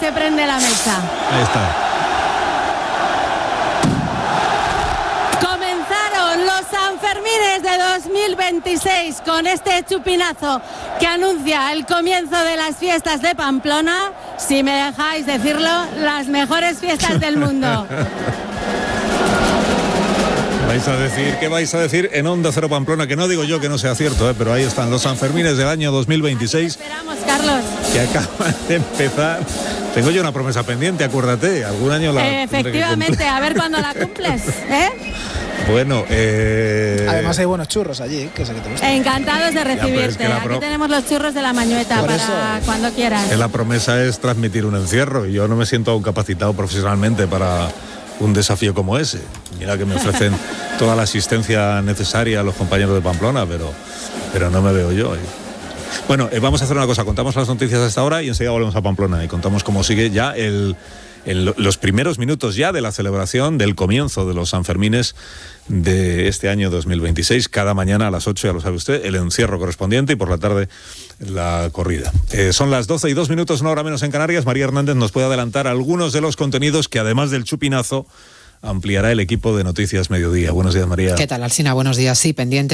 se prende la mesa. Ahí está. Los Sanfermines de 2026 con este chupinazo que anuncia el comienzo de las fiestas de Pamplona, si me dejáis decirlo, las mejores fiestas del mundo. ¿Qué vais a decir en Onda Cero Pamplona? Que no digo yo que no sea cierto, pero ahí están los Sanfermines del año 2026. Esperamos, Carlos. Que acaban de empezar. Tengo yo una promesa pendiente, acuérdate, algún año la efectivamente, a ver cuándo la cumples, ¿eh? Bueno, además hay buenos churros allí, que sé que te gusta. Encantados de recibirte. Aquí tenemos los churros de la Mañueta para cuando quieras. La promesa es transmitir un encierro y yo no me siento aún capacitado profesionalmente para un desafío como ese. Mira que me ofrecen toda la asistencia necesaria a los compañeros de Pamplona, pero no me veo yo. Bueno, vamos a hacer una cosa, contamos las noticias hasta ahora y enseguida volvemos a Pamplona y contamos cómo sigue ya los primeros minutos ya de la celebración del comienzo de los Sanfermines de este año 2026. Cada mañana a las 8, ya lo sabe usted, el encierro correspondiente y por la tarde la corrida. Son las 12:02, una hora menos en Canarias. María Hernández nos puede adelantar algunos de los contenidos que además del chupinazo ampliará el equipo de Noticias Mediodía. Buenos días, María. ¿Qué tal, Alsina? Buenos días. Sí, pendiente